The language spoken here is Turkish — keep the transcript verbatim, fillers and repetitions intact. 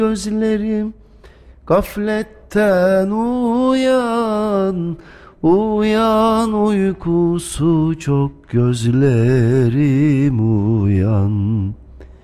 Gözlerim gafletten uyan, uyan uykusu çok gözlerim uyan.